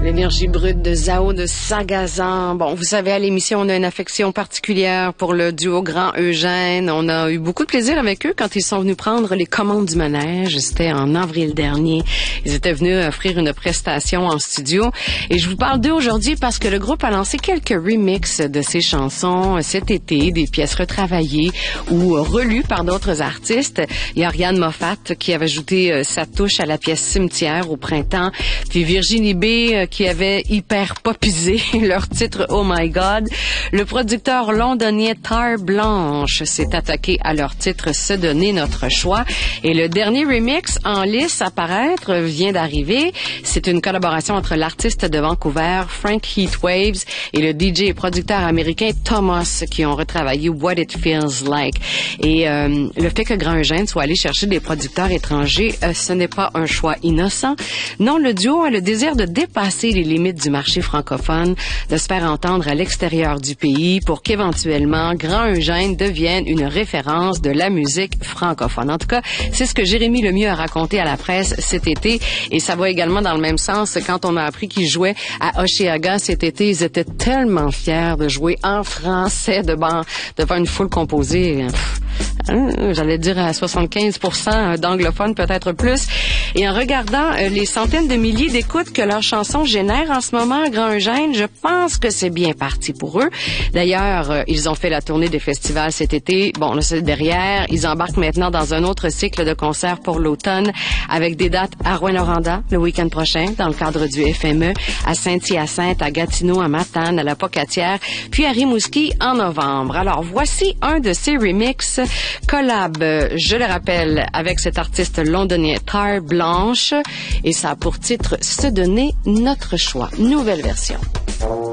L'énergie brute de Zao de Sagazan. Bon, vous savez, à l'émission, on a une affection particulière pour le duo Grand Eugène. On a eu beaucoup de plaisir avec eux quand ils sont venus prendre les commandes du manège. C'était en avril dernier. Ils étaient venus offrir une prestation en studio. Et je vous parle d'eux aujourd'hui parce que le groupe a lancé quelques remixes de ses chansons cet été, des pièces retravaillées ou relues par d'autres artistes. Il y a Ariane Moffat qui avait ajouté sa touche à la pièce Cimetière au printemps. Puis Virginie B qui avait hyper popisé leur titre Oh My God. Le producteur londonien Tar Blanche s'est attaqué à leur titre Se donner notre choix. Et le dernier remix en lice à paraître vient d'arriver. C'est une collaboration entre l'artiste de Vancouver, Frank Heatwaves, et le DJ et producteur américain Thomas qui ont retravaillé What It Feels Like. Et le fait que Grand Eugène soit allé chercher des producteurs étrangers, ce n'est pas un choix innocent. Non, le duo a le désir de dépasser les limites du marché francophone, de se faire entendre à l'extérieur du pays pour qu'éventuellement Grand Eugène devienne une référence de la musique francophone. En tout cas, c'est ce que Jérémy Lemieux a raconté à la presse cet été et ça va également dans le même sens quand on a appris qu'ils jouaient à Hochelaga cet été. Ils étaient tellement fiers de jouer en français devant une foule composée, j'allais dire à 75% d'anglophones, peut-être plus. Et en regardant les centaines de milliers d'écoutes que leurs chansons génèrent en ce moment à Grand Eugène, je pense que c'est bien parti pour eux. D'ailleurs, ils ont fait la tournée des festivals cet été. Bon, là, c'est derrière. Ils embarquent maintenant dans un autre cycle de concerts pour l'automne avec des dates à Rouyn-Noranda le week-end prochain dans le cadre du FME, à Saint-Hyacinthe, à Gatineau, à Matane, à la Pocatière, puis à Rimouski en novembre. Alors, voici un de ces remixes collab, je le rappelle, avec cet artiste londonien Tar Blanche et ça a pour titre Se donner notre choix. Nouvelle version.